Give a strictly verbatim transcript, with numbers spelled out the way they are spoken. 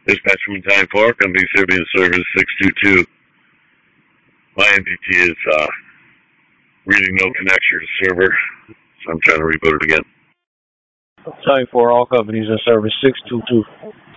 Dispatch from time four, company serving service six two two. My N D T is uh, reading no connection to server, so I'm trying to reboot it again. Time for all companies in service six two two.